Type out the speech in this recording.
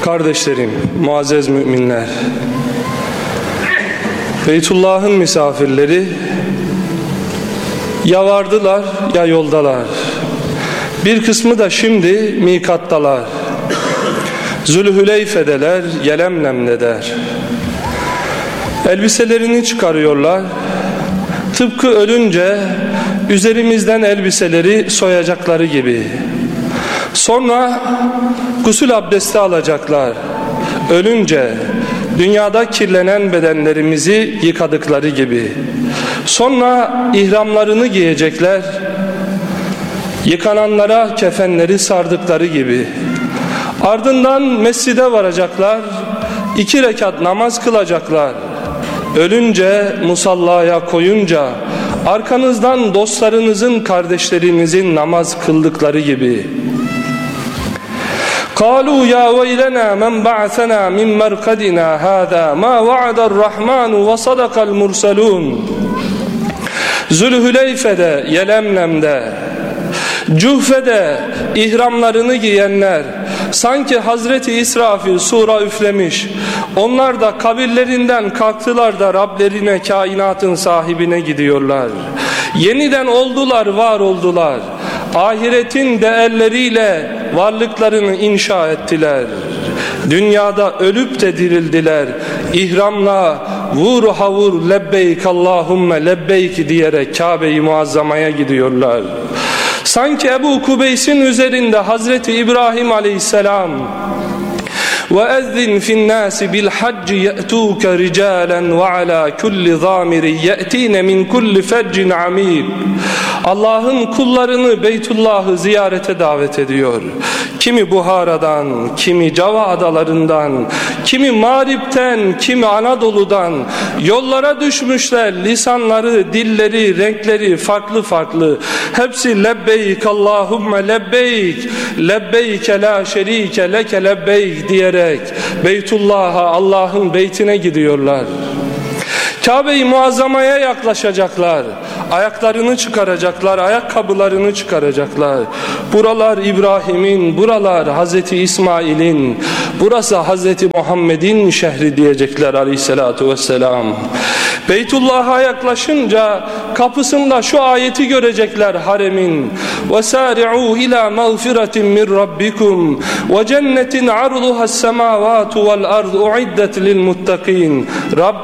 Kardeşlerim, muazzez müminler, Beytullah'ın misafirleri ya vardılar ya yoldalar. Bir kısmı da şimdi mikattalar. Zülhüleyfe'deler, Yelemlem'deler. Elbiselerini çıkarıyorlar. Tıpkı ölünce üzerimizden elbiseleri soyacakları gibi. Sonra gusül abdesti alacaklar. Ölünce dünyada kirlenen bedenlerimizi yıkadıkları gibi. Sonra ihramlarını giyecekler. Yıkananlara kefenleri sardıkları gibi. Ardından mescide varacaklar. 2 rekat namaz kılacaklar. Ölünce musallaya koyunca arkanızdan dostlarınızın, kardeşlerinizin namaz kıldıkları gibi. قالوا يا ويلنا من بعثنا من مرقدنا هذا ما وعد الرحمن وصدق المرسلون. Zülhüleyfe'de, Yelemlem'de, Cuhfe'de ihramlarını giyenler sanki Hazreti İsrafil sura üflemiş. Onlar da kabirlerinden kalktılar da Rablerine, kainatın sahibine gidiyorlar. Yeniden oldular, var oldular. Ahiretin değerleriyle varlıklarını inşa ettiler. Dünyada ölüp de dirildiler. İhramla vur havur lebbeyk Allahümme lebbeyk diyerek Kabe-i Muazzama'ya gidiyorlar. Sanki Ebu Kubeys'in üzerinde Hazreti İbrahim Aleyhisselam وَاَذِّنْ فِي النَّاسِ بِالْحَجِّ يَأْتُوكَ رِجَالًا وَعَلَى كُلِّ ضَامِرٍ يَأْتِينَ مِنْ كُلِّ فَجٍّ عَمِيقٍ. Allah'ın kullarını Beytullah'ı ziyarete davet ediyor. Kimi Buhara'dan, kimi Cava adalarından, kimi Mağrip'ten, kimi Anadolu'dan yollara düşmüşler. Lisanları, dilleri, renkleri farklı farklı. Hepsi lebbeyk Allahümme lebbeyk, lebbeyke la şerike leke lebbeyk diyerek Beytullah'a, Allah'ın beytine gidiyorlar. Kabe-i Muazzama'ya yaklaşacaklar. Ayaklarını çıkaracaklar, ayakkabılarını çıkaracaklar. Buralar İbrahim'in, buralar Hazreti İsmail'in, burası Hazreti Muhammed'in şehri diyecekler aleyhissalatu vesselam. Beytullah'a yaklaşınca kapısında şu ayeti görecekler haremin. وَسَارِعُوا إِلَى مَغْفِرَةٍ مِّنْ رَبِّكُمْ وَجَنَّةٍ عَرْضُهَا السَّمَاوَاتُ وَالْأَرْضُ اُعِدَّتْ لِلْمُتَّقِينَ.